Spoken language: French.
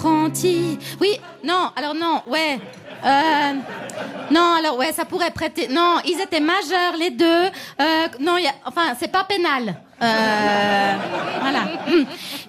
apprenti. Oui, non, alors non, ouais. Non, alors ouais, ça pourrait prêter. Non, ils étaient majeurs les deux. Non, enfin, c'est pas pénal. Voilà.